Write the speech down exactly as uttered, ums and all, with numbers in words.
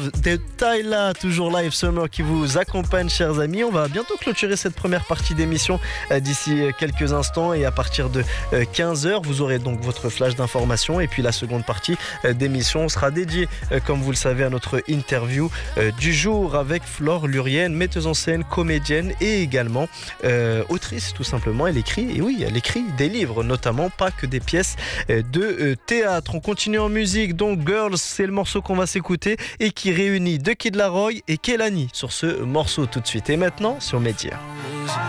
Love de Tyla, toujours Live Summer qui vous accompagne, chers amis. On va bientôt clôturer cette première partie d'émission euh, d'ici quelques instants, et à partir de euh, quinze heures, vous aurez donc votre flash d'information, et puis la seconde partie euh, d'émission sera dédiée, euh, comme vous le savez, à notre interview euh, du jour avec Flore Lurienne, metteuse en scène, comédienne et également euh, autrice, tout simplement. Elle écrit, et oui, elle écrit des livres, notamment, pas que des pièces euh, de euh, théâtre. On continue en musique, donc Girls, c'est le morceau qu'on va s'écouter et qui réunit The Kid Laroi et Kehlani sur ce morceau tout de suite. Et maintenant sur Média.